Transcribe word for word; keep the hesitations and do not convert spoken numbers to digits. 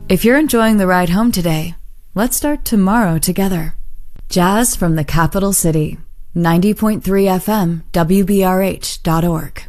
If you're enjoying the ride home today, let's start tomorrow together. Jazz from the Capital City, ninety point three F M, W B R H dot org.